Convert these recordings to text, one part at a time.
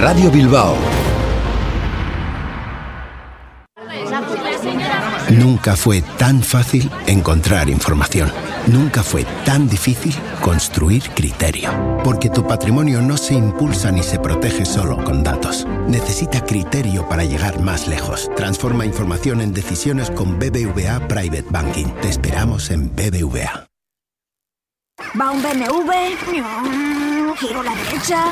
Radio Bilbao. Nunca fue tan fácil encontrar información. Nunca fue tan difícil construir criterio. Porque tu patrimonio no se impulsa ni se protege solo con datos. Necesita criterio para llegar más lejos. Transforma información en decisiones con BBVA Private Banking. Te esperamos en BBVA. Va un BMW, giro a la derecha.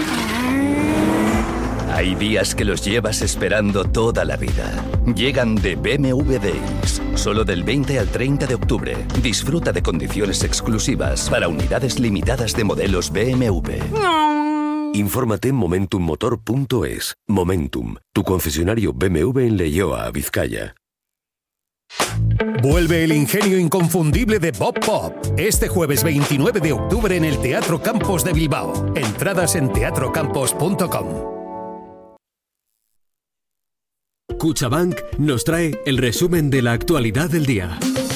Hay días que los llevas esperando toda la vida. Llegan de BMW Days, solo del 20 al 30 de octubre. Disfruta de condiciones exclusivas para unidades limitadas de modelos BMW. Infórmate en momentummotor.es. Momentum, tu concesionario BMW en Leioa, Vizcaya. Vuelve el ingenio inconfundible de Bob Pop. Este jueves 29 de octubre en el Teatro Campos de Bilbao. Entradas en teatrocampos.com. CaixaBank nos trae el resumen de la actualidad del día.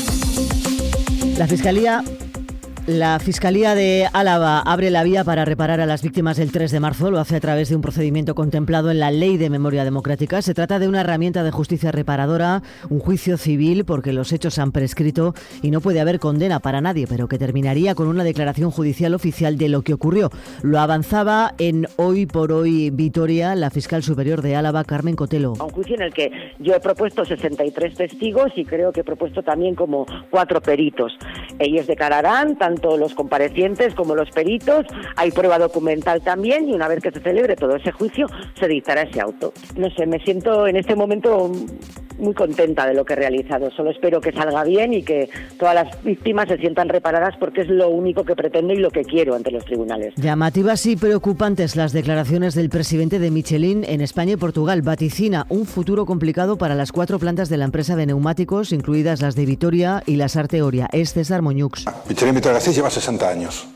La Fiscalía de Álava abre la vía para reparar a las víctimas del 3 de marzo. Lo hace a través de un procedimiento contemplado en la Ley de Memoria Democrática. Se trata de una herramienta de justicia reparadora, un juicio civil porque los hechos han prescrito y no puede haber condena para nadie, pero que terminaría con una declaración judicial oficial de lo que ocurrió. Lo avanzaba en Hoy por Hoy Vitoria la fiscal superior de Álava, Carmen Cotelo. Un juicio en el que yo he propuesto 63 testigos y creo que he propuesto también como 4 peritos. Ellos declararán tanto los comparecientes como los peritos, hay prueba documental también y una vez que se celebre todo ese juicio se dictará ese auto. No sé, me siento en este momento muy contenta de lo que he realizado, solo espero que salga bien y que todas las víctimas se sientan reparadas porque es lo único que pretendo y lo que quiero ante los tribunales. Llamativas y preocupantes las declaraciones del presidente de Michelin en España y Portugal. Vaticina un futuro complicado para las 4 plantas de la empresa de neumáticos, incluidas las de Vitoria y las Arte Oria. Es César Moñux. Michelin Vitoria-Gasteiz lleva 60 años.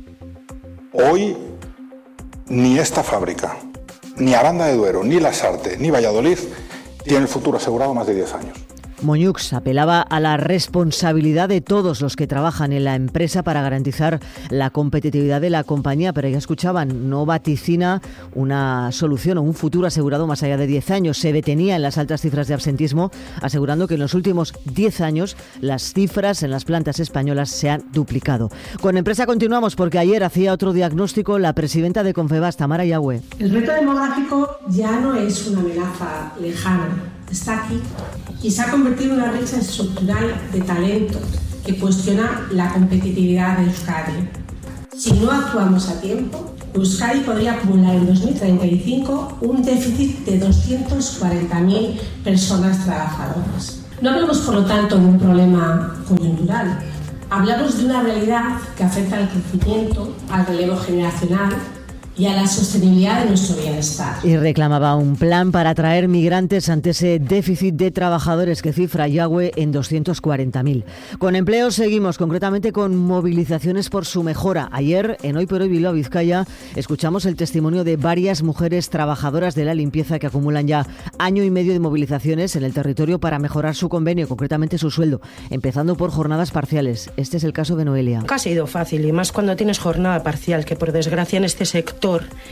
Hoy ni esta fábrica, ni Aranda de Duero, ni Las Arte, ni Valladolid tiene el futuro asegurado más de 10 años. Moñux apelaba a la responsabilidad de todos los que trabajan en la empresa para garantizar la competitividad de la compañía, pero ya escuchaban, no vaticina una solución o un futuro asegurado más allá de 10 años. Se detenía en las altas cifras de absentismo, asegurando que en los últimos 10 años las cifras en las plantas españolas se han duplicado. Con empresa continuamos porque ayer hacía otro diagnóstico la presidenta de Confebask, Tamara Yagüe. El reto demográfico ya no es una amenaza lejana. Está aquí y se ha convertido en una brecha estructural de talento que cuestiona la competitividad de Euskadi. Si no actuamos a tiempo, Euskadi podría acumular en 2035 un déficit de 240.000 personas trabajadoras. No hablamos, por lo tanto, de un problema coyuntural. Hablamos de una realidad que afecta al crecimiento, al relevo generacional y a la sostenibilidad de nuestro bienestar. Y reclamaba un plan para atraer migrantes ante ese déficit de trabajadores que cifra Yagüe en 240.000. Con empleo seguimos, concretamente con movilizaciones por su mejora. Ayer, en Hoy por Hoy Bilbao, Vizcaya, escuchamos el testimonio de varias mujeres trabajadoras de la limpieza que acumulan ya año y medio de movilizaciones en el territorio para mejorar su convenio, concretamente su sueldo, empezando por jornadas parciales. Este es el caso de Noelia. Nunca ha sido fácil, y más cuando tienes jornada parcial, que por desgracia en este sector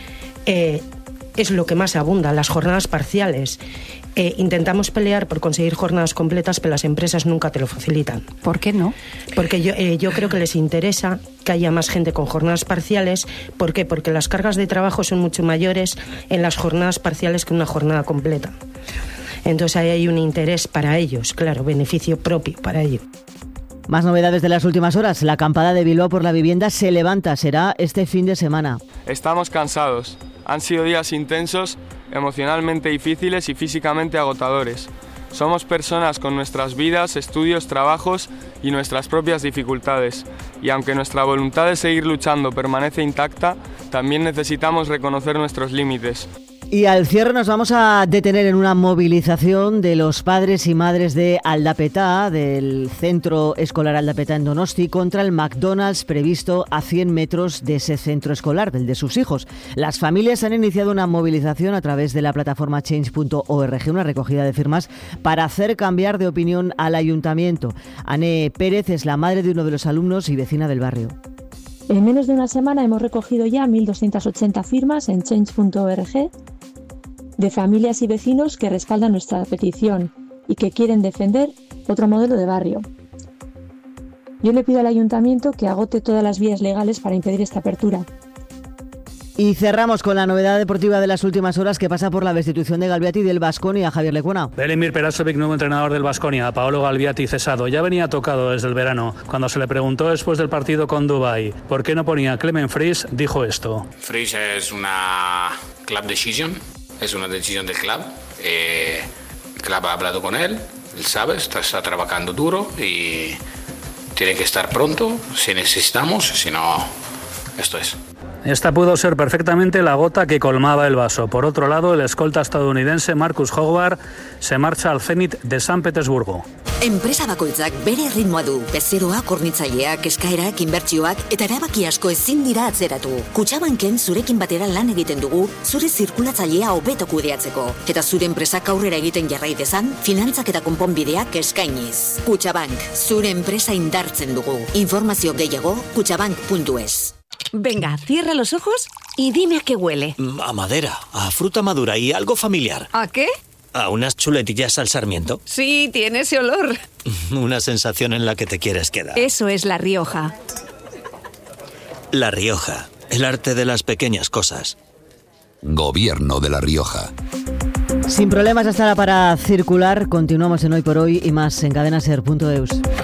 es lo que más abunda, las jornadas parciales. Intentamos pelear por conseguir jornadas completas, pero las empresas nunca te lo facilitan. ¿Por qué no? Porque yo creo que les interesa que haya más gente con jornadas parciales. ¿Por qué? Porque las cargas de trabajo son mucho mayores en las jornadas parciales que una jornada completa. Entonces ahí hay un interés para ellos, claro, beneficio propio para ellos. Más novedades de las últimas horas. La acampada de Bilbao por la vivienda se levanta. Será este fin de semana. Estamos cansados. Han sido días intensos, emocionalmente difíciles y físicamente agotadores. Somos personas con nuestras vidas, estudios, trabajos y nuestras propias dificultades. Y aunque nuestra voluntad de seguir luchando permanece intacta, también necesitamos reconocer nuestros límites. Y al cierre nos vamos a detener en una movilización de los padres y madres de Aldapetá, del centro escolar Aldapetá en Donosti, contra el McDonald's previsto a 100 metros de ese centro escolar, del de sus hijos. Las familias han iniciado una movilización a través de la plataforma change.org, una recogida de firmas para hacer cambiar de opinión al ayuntamiento. Ane Pérez es la madre de uno de los alumnos y vecina del barrio. En menos de una semana hemos recogido ya 1.280 firmas en change.org de familias y vecinos que respaldan nuestra petición y que quieren defender otro modelo de barrio. Yo le pido al Ayuntamiento que agote todas las vías legales para impedir esta apertura. Y cerramos con la novedad deportiva de las últimas horas que pasa por la destitución de Galbiati del Baskonia. Javier Lecuona. Velimir Perasovic, nuevo entrenador del Baskonia. Paolo Galbiati cesado. Ya venía tocado desde el verano. Cuando se le preguntó después del partido con Dubái por qué no ponía a Clement Fries, dijo esto. Fries es una club decision, es una decisión del club. El club ha hablado con él sabe, está trabajando duro y tiene que estar pronto si necesitamos, si no, esto es. Esta pudo ser perfectamente la gota que colmaba el vaso. Por otro lado, el escolta estadounidense Marcus Howard se marcha al Zenit de San Petersburgo. Enpresa bakoitzak bere ritmoa du. Bezeroak, hornitzaileak, eskaerak, inbertsioak eta erabaki asko ezin dira atzeratu. Kutxabanken zurekin batera lan egiten dugu, zure zirkulatzailea hobeto kudeatzeko. Eta zure enpresak aurrera egiten jarrai dezan, finantzak eta konponbideak eskainiz. Kutxabank, zure enpresa indartzen dugu. Informazio gehiago, kutxabank.es. Venga, cierra los ojos y dime a qué huele. A madera, a fruta madura y algo familiar. ¿A qué? A unas chuletillas al sarmiento. Sí, tiene ese olor. Una sensación en la que te quieres quedar. Eso es La Rioja. La Rioja, el arte de las pequeñas cosas. Gobierno de La Rioja. Sin problemas hasta ahora para circular, continuamos en Hoy por Hoy y más en cadenaser.eus.